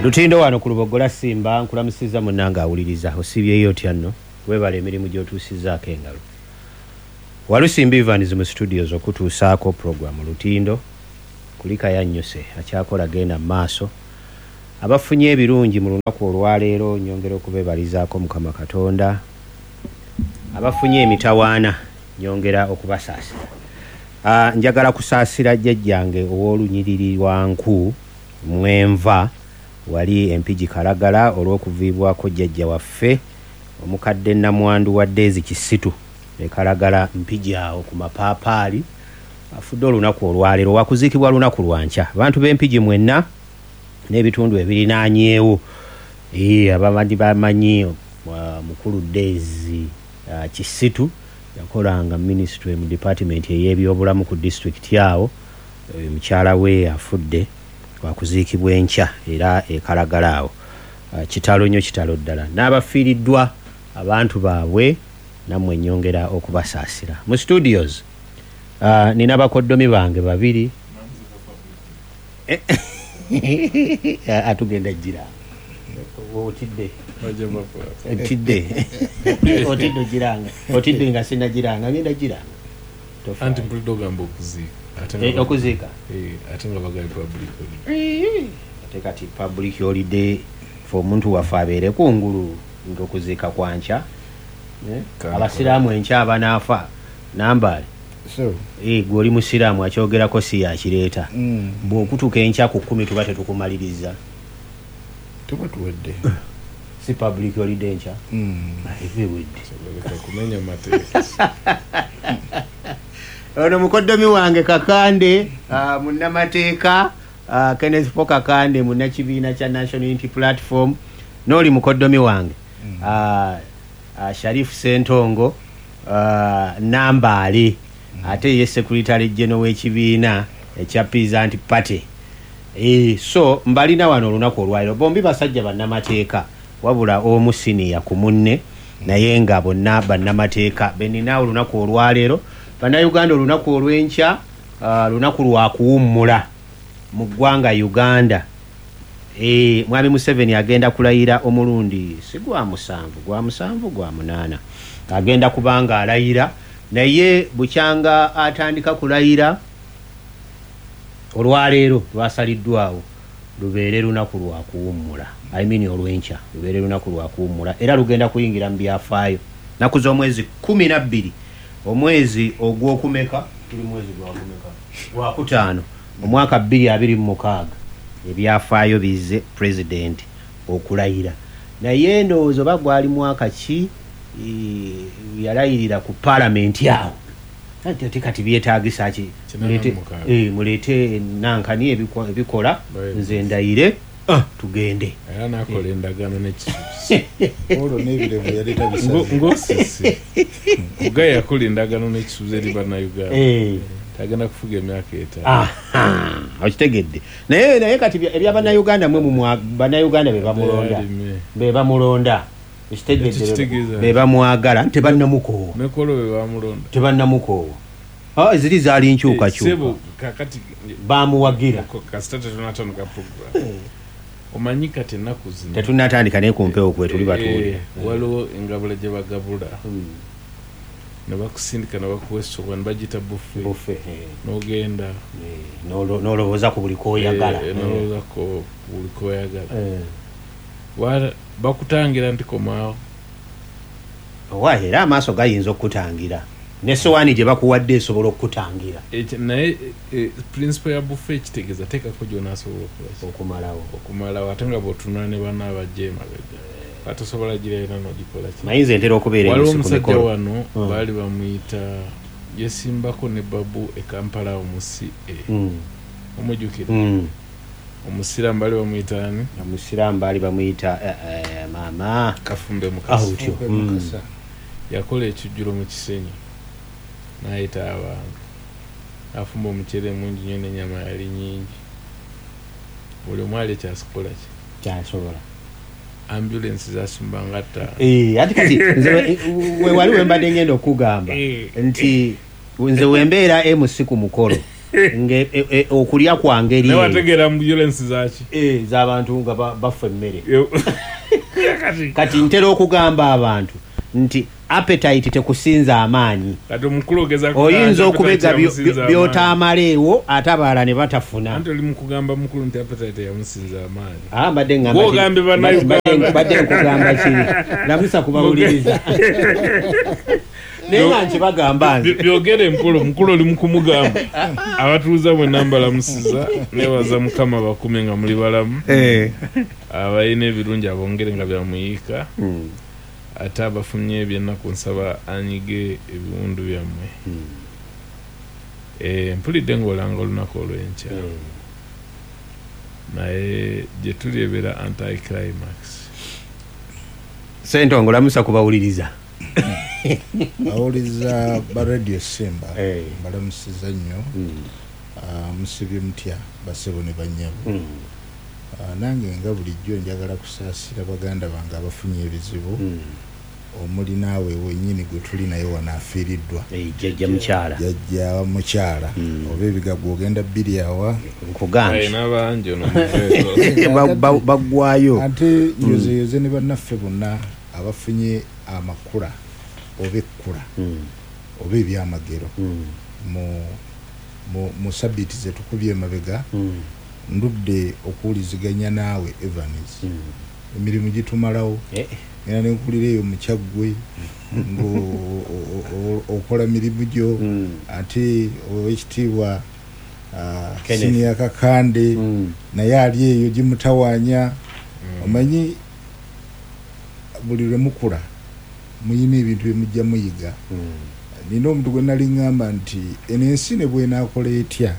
Lutindo wano ku Lubogola Simba nkulamusiza munnanga awuliriza osibyeyo otya nno webale emirimu gy'otuusizzaako engalo. Walusimba Evans mu studios okutuusaako programu Lutindo kulika yannyuse akyakola genda maaso abafunye ebirungi mu lunaku olwaleero nyongera okubeebalizaako Mukama Katonda abafunye emitawaana nyongera okubasaasira. Njagala kusaasira jjajjange ow'olunyiriri wanku mwenva wali empigi Kalagala olw'okuviibwako jjajja waffe omukadde Namwandu wa Daisy Kisitu e Kalagala mpigi awo ku mapaapaali afudde olunaku olwaleero wakuziikibwa lunaku lwankya. Abantu b'empigi mwenna n'ebitundu ebirinaanyeewo abamanyi bamanyi mukulu Daisy Kisitu yakolanga ministry mu department ey'ebyobulamu ku district yawo. Mukyala we afudde wakuziikibwa enkya era e Kalagala awo. Kitalo nnyo kitalo ddala n'abafiiriddwa abantu baabwe nammwe nyongera okubasaasira. Mu studios nina bakoddomi bange babiri atugenda jjira otidde otidde jiranga otidde nga sina jiranga ngenda jiranga anti mpulido gamba okuziika ate nga bagali public holiday ate kati public holiday for omuntu waffe abeere kungulu ng'okuziika kwankya abasiraamu enkya abanaafa nambale gw'oli musiraamu akyogerako si yakireeta bw'okutuuka enkya ku 10 tuba tetukumaliriza tuba tuwedde si public holiday enkya ebiwedde kumenya mateeka ono mukoddomi wange Kakande munnamateeka Kenneth Paul Kakande munnakibiina kya National Unity Platform n'oli mukoddomi wange Sharif Sentongo Nambale ate ye secretary general w'ekibiina ekya Peasant Party. So mbalina wano olunaku olwaliro bombi basajja bannamateeka wabula omu siniya ku munne naye nga bonna bannamateeka benina olunaku olwaleero bannayuganda olunaku olw'enkya lunaku lwa kuwummula mu ggwanga Uganda. Mwami Museveni agenda kulayira omulundi si gwa musanvu gwa munaana agenda kubanga alayira naye bukyanga atandika kulayira olwaleero lwasaliddwawo lubeere lunaku lwa kuwummula olw'enkya lubeere lunaku lwa kuwummula era lugenda kuyingira mu byafaayo naku z'omwezi 12 omwezi ogw'okumeka tuli mwezi gwa kutaano omwaka 2026 ebyafaayo bize president okulayira naye ndowooza oba gwali mwaka ki yalayirira ku parliament yawo ate kati byetaagisa ki mulete nankani ebikola nze ndayire tugende era nakola endagaano n'ekisuubizo olwo n'ebirevu yaleeta ng'osisi mugaya yakola endagaano n'ekisuubizo eri bannayuganda tagenda kufuga emyaka 5 okitegedde naye kati ebya bannayuganda mwe bannayuganda be bamulonda ekitegedde be bamwagala tebannamukoowa tebannamukoowa ziri zaali nkyukakyuka bamuwagira omanyi kati ennaku zino tetunnatandika naye kumpewo kwe tuli batuulira waliwo engabula gye bagabula nebakusindika nebakuwesowa nebagita bufe n'ogenda n'olowooza ku buli koyagala n'olowooza ku buli koyagala bakutangira nti komaawo era amaaso gayinza okukutangira nesowaani gye bakuwadde esobola okukutangira naye principle ya bufe ekitegeeza teekako gy'onaasobola okumalawo ate nga bw'otunula ne banna abajja emabega atosobola girayira n'ogikola mayinza ntera okubeera waliwo omusajja wano baali bamuyita yesimbako ne babu e Kampala omujjukira omusiraamu baali bamuyita ani omusiraamu baali bamuyita maama Kafumbe Mukasa yakola ekijjulo mu Kisenyi n'ayita abantu afumba omuceere mungi nnyo n'ennyama yali nyingi buli omu ali ekyasobola kyasobola ambulance zasumbanga tta ati kati nze wali wembadde ngenda okugamba nti nze wembeera MC ku mukolo okulya kwa ngeri newategeera mu violence zaki z'abantu nga bafa emmere kati ntera okugamba abantu nti appetite tekusinza amaanyi kati omukulu ogeza oyinza okubega byotaamaleewo ate abalala ne batafuna anti oli mukugamba mukulu nti appetite yamusinza amaanyi mbadde nkugamba kiri lamusa kubawuliriza naye nga nkibagamba nze byogere mpolo mukulu oli mukumugamba abatuuza bwe nambalamusiza nebaza mukama bakume nga muli balamu abalina ebirungi abongere nga byamuyiika ate abafunye ebyennaku nsaba anyige ebiwundu byammwe mpulidde ng'olanga olunaku olw'enkya naye gye tuli ebeera anti-climax. Ssentongo lamusa kubawuliriza bawuliriza ba radio Simba balamusiza nnyo musibye mutya basebo ne bannyabo nange nga bulijjo njagala kusaasira baganda bange abafunye ebizibu omuli naawe wennyini gwe tuli naye wanaafiiriddwa jjajja mukyala oba ebigagwa ogenda bbiri awa baggwayo ate yozeyoze ne bannaffe bonna abafunye amakula oba ekkula oba ebyamagero mu sabbiiti ze tukubye emabega ndudde okuwuliziganya naawe Evans emirimu gitumalawo era nenkulira eyo mukyaggwe okola mirimu gyo ate owekitiibwa Senior Kakande naye ali eyo gimutawaanya omanyi buli lwe mukula muyina ebintu byemujja muyiga nina omuntu gwe nali ŋŋamba nti eno ensi ne bwenaakola etya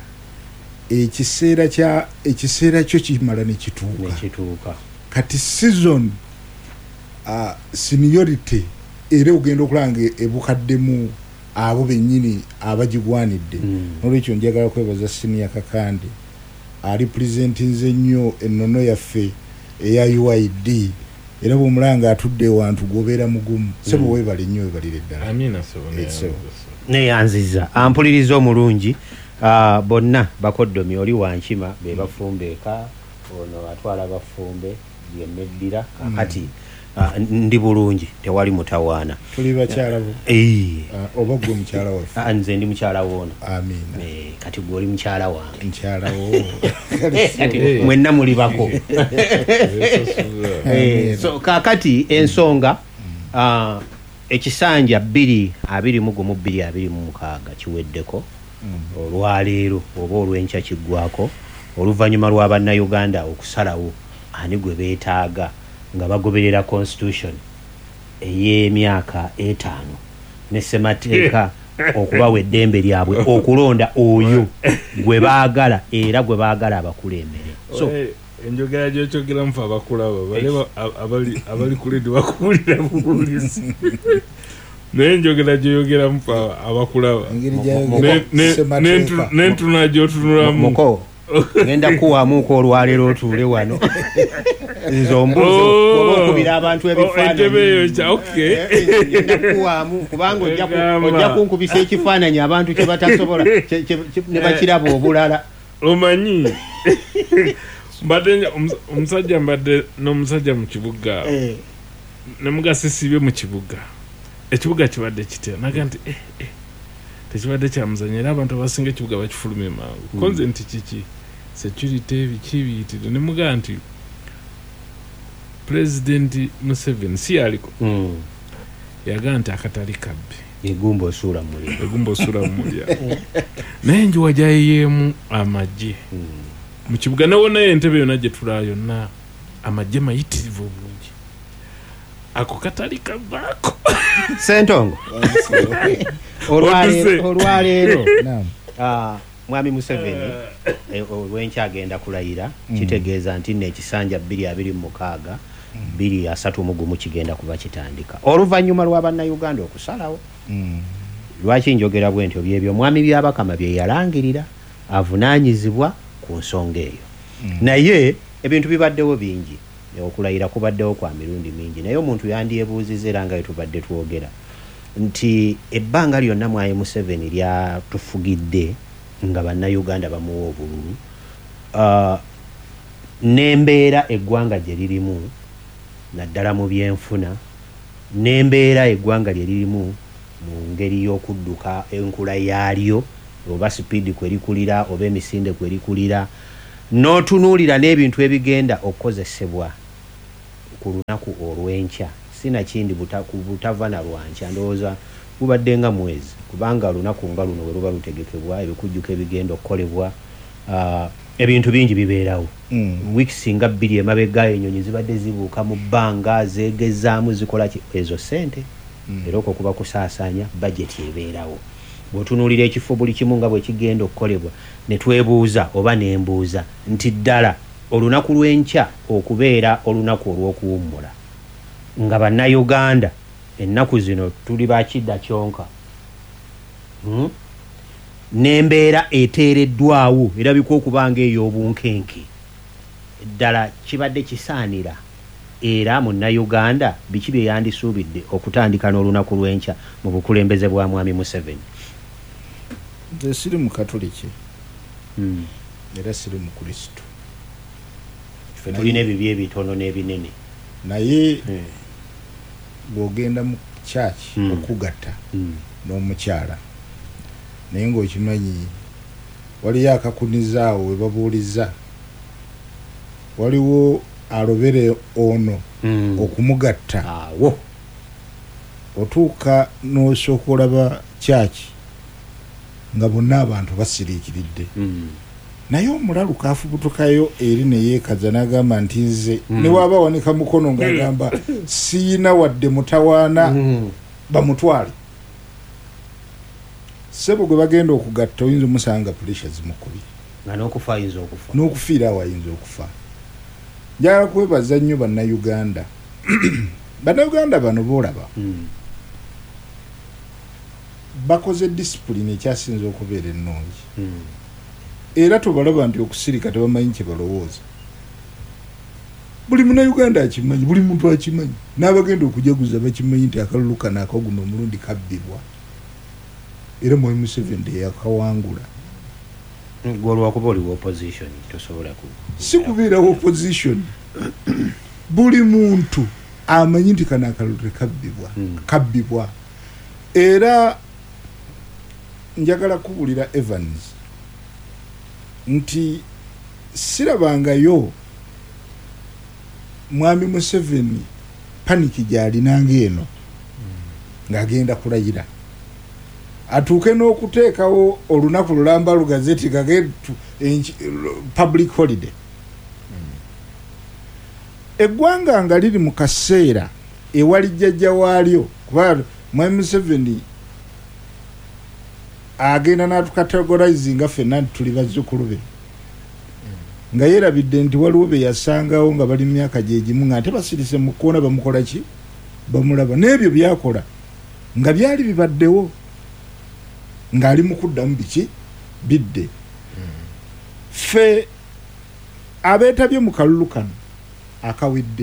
ekiseera kyo kimala ne kituuka kati season seniority era ogenda okulanga ebukaddemu abo bennyini abagigwanidde n'olwekyo njagala kwebaza Senior Kakande alipresentinze nnyo ennono yaffe eya UID era bw'omulanga atudde ewantu gobeera mugumu sebo weebale nnyo weebalire ddala neyanziza ampuliriza omulungi bonna bakoddomi oli wankima be bafumbeeka ono atwala bafumbe byenneddira kakati ndi bulungi tewali mutawaana tuli bakyala bo oba gwe mukyala waffe nze ndi mukyala wono amiina kati gwe oli mukyala wange mukyala wo mwenna muli bako so kakati ensonga ekisanja 2:21 kiweddeko olwaleero oba olw'enkya kiggwako oluvannyuma lwa bannayuganda okusalawo ani gwe beetaaga nga bagoberera constitution ey'emyaka 5 ne ssemateeka okubawa eddembe lyabwe okulonda oyo gwe baagala era gwe baagala abakulembere. So enjogera gyokyogeramu fe abakulaba abali kuledi bakuwulira buwulizi naye enjogera gyoyogeramu fe abakulaba n'entuna gy'otunulamu muko ngenda kuwamuuko olwaleero otuule wano nze ombuuzo okubira abantu ebifaananyi ngenda kuwaamu kubanga ojja kunkubisa ekifaananyi abantu kye batasobola ne bakiraba obulala omanyi mbadde omusajja mbadde n'omusajja mu kibuga ne mugasisibye mu kibuga ekibuga kibadde kitya naga nti tekibadde kyamuzanyo era abantu abasinga ekibuga bakifulumye mangu konze nti kiki security bikibiyitire ne mugaa nti President Museveni si aliko yagaa nti akatali kabbe egumba osuula mulya naye njuwa gyayiyemu amagye mu kibuga nawonayo entebe yonna gye tulaa yonna amagye mayitirivu obulungi ako katali kabbaako Ssentongo olwaleero mwami Museveni olw'enkya agenda kulayira kitegeeza nti n'ekisanja 2:26 2:31 kigenda kuba kitandika oluvannyuma lwa bannayuganda okusalawo lwaki njogera bwe ntyo byebyo mwami Byabakama bye yalangirira avunaanyizibwa ku nsonga eyo naye ebintu bibaddewo bingi okulayira kubaddewo kwa mirundi mingi naye omuntu yandyebuuziza era nga bwe tubadde twogera nti ebbanga lyonna mwami Museveni lyatufugidde nga bannayuganda bamuwa obululu n'embeera eggwanga gye lirimu naddala mu byenfuna n'embeera eggwanga lye lirimu mu ngeri y'okudduka enkula yaalyo oba sipiidi kwerikulira oba emisinde kwerikulira n'otunuulira n'ebintu ebigenda okukozesebwa ku lunaku olw'enkya sinakindi butava na lwankya ndowooza bubadde nga mwezi kubanga lunaku nga luno we luba lutegekebwa ebikujjuko ebigenda okukolebwa ebintu bingi bibeerawo wiiki nga 2 emabega enyonyi zibadde zibuuka mu bbanga zeegezaamu zikola ezo sente era okwo kuba kusaasaanya bajeti ebeerawo bw'otunuulira ekifo buli kimu nga bwe kigenda okukolebwa ne twebuuza oba nembuuza nti ddala olunaku lw'enkya okubeera olunaku olw'okuwummula nga bannayuganda ennaku zino tuli bakidda kyonka n'embeera eteereddwawo erabika okuba nga ey'obunkenke ddala kibadde kisaanira era munnayuganda biki bye yandisuubidde okutandika n'olunaku lw'enkya mu bukulembeze bwa mwami Museveni? Nze siri mukatoliki era siri mukrisitu, ffe tulina ebibye ebitono n'ebinene naye bw'ogenda mu kyaki okugatta n'omukyala naye ng'okimanyi waliyo akakunizaawo we babuuliza waliwo alobere ono okumugatta awo otuuka n'osooka olaba kyaki nga bonna abantu basiriikiridde naye omulalu kaafubutukayo eri neyeekaza n'agamba nti nze ne waaba wanika mukono ng'agamba siina wadde mutawaana bamutwale ssebo gwe bagenda okugatta oyinza omusanga puresha zimukubye nga n'okufa ayinza okufa n'okufiira awo ayinza okufa. Njagala kwebaza nnyo bannayuganda bannayuganda bano boolaba bakoze disipulini ekyasinza okubeera ennungi era tobalaba nti okusirika tebamanyi kye balowooza. Buli munnayuganda akimanyi, buli muntu akimanyi, n'abagenda okujaguza bakimanyi nti akalulu kano akaguno omulundi kabbibwa era Mwami Museveni yakawangula. Gwolwakuba oli opposition tosobola ku si kubeera opposition buli muntu amanyi nti kano akalulu kabbibwa era njagala kubulira Evans nti sirabangayo Mwami Museveni paniki gy'alinanga eno ng'agenda kulayira atuuke n'okuteekawo olunaku lulamba lugazeti gagetu public holiday. Eggwanga nga liri mu kaseera ewali jjajja waalyo kuba Mwami Museveni agenda n'atukategorize nga ffenna tuli bazzukulu be nga yeerabidde nti waliwo be yasangawo nga bali myaka gye gimu nga ate basirise mu kuona bamukola ki bamulaba n'ebyo byakola nga byali bibaddewo ng'ali mu kuddamu biki bidde ffe abeetabye mu kalulu kano akawedde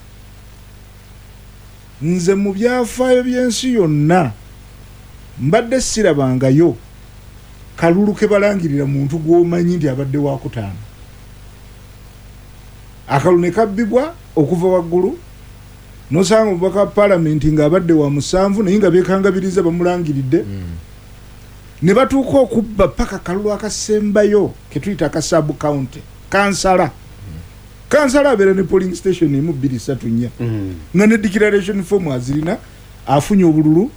nze mu byafaayo by'ensi yonna mbadde sirabangayo kalulu ke balangirira muntu gw'omanyi nti abadde wakutaano akalulu ne kabbibwa okuva waggulu n'osanga omubaka wa paalamenti ng'abadde wa 7 naye nga beekangabiriza bamulangiridde ne batuuka okubba paka kalulu akasembayo ke tuyita akasabu county kansala abeera ne polling station emu 2-3 nga ne declaration form azirina afunye obululu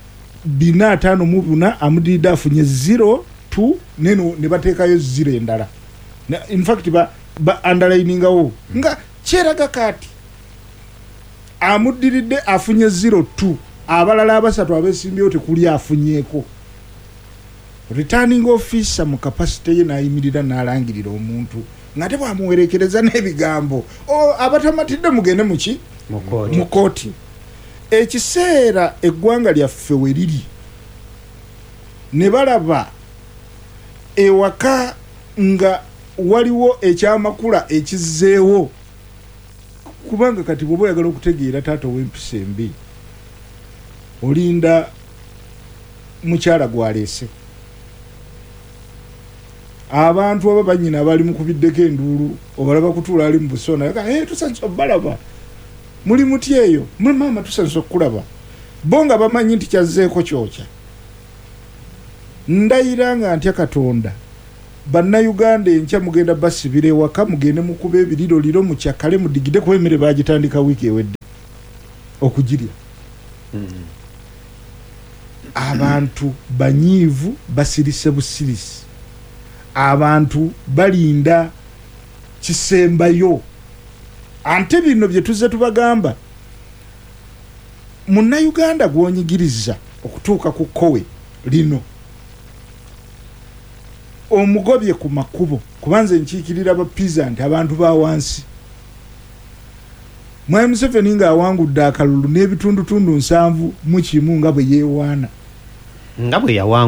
454 amudiridde afunye 0-2 neno ne bateekayo 0 endala in fact ba underliningawo nga kyeraga kati amudiridde afunye 0-2 abalala abasatu abesimbyewo tekuli afunyeeko returning officer mu capacity ye n'ayimirira n'alangirira omuntu nga te bwamuwerekereza n'ebigambo abatamatidde mugende muki mu kooti. Ekiseera eggwanga lyaffe we liri ne balaba ewaka nga waliwo ekyamakula ekizzeewo kubanga kati bw'oba oyagala okutegeera taata ow'empisa embi olinda mukyala gwaleese abantu ababanyina abali mukubiddeko enduulu obalaba kutuula ali mu Busona yaka tusanso balaba muli muti eyo muli mama tusanso kulaba bonga bamanyi nti kyazzeeko kyokya ndayiranga ntya Katonda Bannayuganda enkya mugenda basibire waka mugende mukube ebiriro liro mu kyakale mudigide kuba emmere bagitandika wiiki ewedde okugirya abantu banyiivu basirise busirisi abantu balinda kisembayo ante bino bye tuze tubagamba Munnayuganda gwonyigiriza okutuuka ku kkowe lino omugobye ku makubo kubanze nkiikirira abapiza nti abantu ba wansi Mwai Museveni nga awangudde akalulu n'ebitundutundu 7 mu kimu nga bwe yeewaana nga bwe yawa